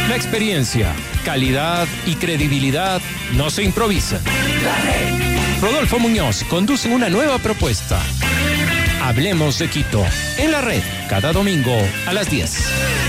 La experiencia, calidad y credibilidad no se improvisan. Rodolfo Muñoz conduce una nueva propuesta. Hablemos de Quito, en la red, cada domingo a las 10.